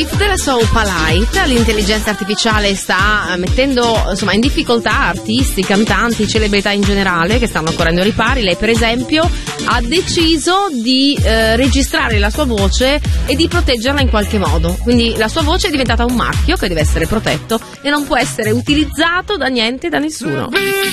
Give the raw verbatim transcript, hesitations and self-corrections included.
della soap Light. L'intelligenza artificiale sta mettendo insomma in difficoltà artisti, cantanti, celebrità in generale che stanno correndo ai ripari. Lei per esempio ha deciso di eh, registrare la sua voce e di proteggerla in qualche modo, quindi la sua voce è diventata un marchio che deve essere protetto e non può essere utilizzato da niente e da nessuno.